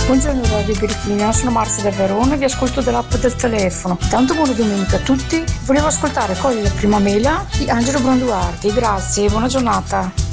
Buongiorno Radio Birichina, sono Marzia da Verona e vi ascolto dall'app del telefono. Tanto buona domenica a tutti. Volevo ascoltare Cogli la prima mela di Angelo Branduardi. Grazie, buona giornata.